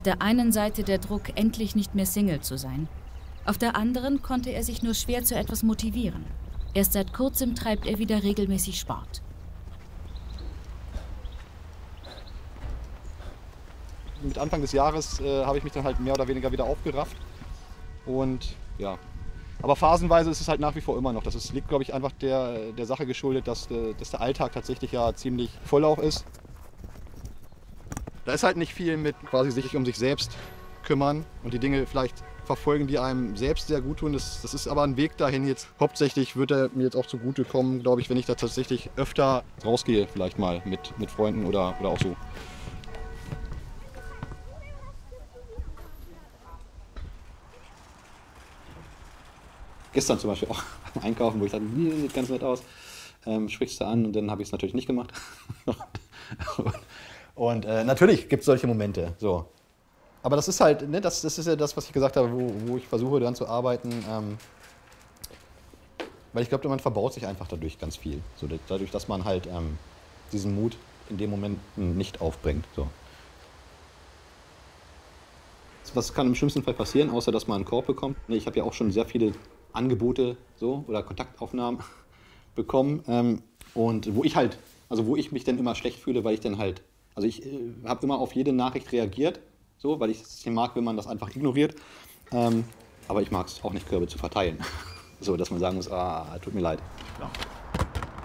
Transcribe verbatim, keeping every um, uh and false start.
der einen Seite der Druck, endlich nicht mehr Single zu sein. Auf der anderen konnte er sich nur schwer zu etwas motivieren. Erst seit kurzem treibt er wieder regelmäßig Sport. Mit Anfang des Jahres äh, habe ich mich dann halt mehr oder weniger wieder aufgerafft. Und ja, aber phasenweise ist es halt nach wie vor immer noch. Das ist, liegt, glaube ich, einfach der, der Sache geschuldet, dass, dass der Alltag tatsächlich ja ziemlich voll auch ist. Da ist halt nicht viel mit quasi sich um sich selbst kümmern und die Dinge vielleicht verfolgen, die einem selbst sehr gut tun. Das, das ist aber ein Weg dahin jetzt. Hauptsächlich wird er mir jetzt auch zugute kommen, glaube ich, wenn ich da tatsächlich öfter rausgehe, vielleicht mal mit, mit Freunden oder, oder auch so. Gestern zum Beispiel auch beim Einkaufen, wo ich dachte, nee, sieht ganz nett aus, ähm, sprichst du an und dann habe ich es natürlich nicht gemacht. Und äh, natürlich gibt es solche Momente. So. Aber das ist halt, ne, das, das ist ja das, was ich gesagt habe, wo, wo ich versuche daran zu arbeiten. Ähm, weil ich glaube, man verbaut sich einfach dadurch ganz viel. So, dadurch, dass man halt ähm, diesen Mut in dem Moment nicht aufbringt. So. Was kann im schlimmsten Fall passieren, außer dass man einen Korb bekommt? Ich habe ja auch schon sehr viele Angebote so, oder Kontaktaufnahmen bekommen. Ähm, und wo ich halt, also wo ich mich dann immer schlecht fühle, weil ich dann halt, also ich äh, habe immer auf jede Nachricht reagiert, so, weil ich es nicht mag, wenn man das einfach ignoriert. Ähm, aber ich mag es auch nicht, Körbe zu verteilen. So, dass man sagen muss, ah, tut mir leid. Ja.